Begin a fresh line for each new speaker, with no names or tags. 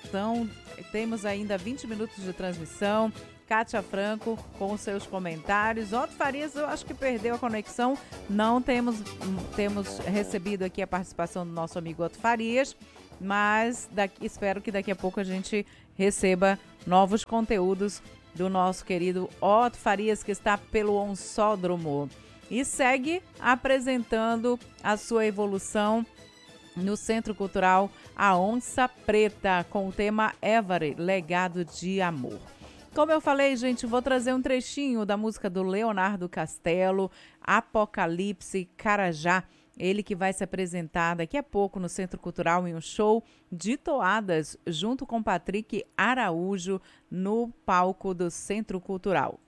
Então, temos ainda 20 minutos de transmissão. Kátia Franco com os seus comentários. Otto Farias, eu acho que perdeu a conexão. Não temos recebido aqui a participação do nosso amigo Otto Farias, mas espero que daqui a pouco a gente receba novos conteúdos do nosso querido Otto Farias, que está pelo Onsódromo e segue apresentando a sua evolução no Centro Cultural A Onça Preta, com o tema Évore, Legado de Amor. Como eu falei, gente, vou trazer um trechinho da música do Leonardo Castelo, Apocalipse Carajá. Ele que vai se apresentar daqui a pouco no Centro Cultural em um show de toadas, junto com Patrick Araújo, no palco do Centro Cultural.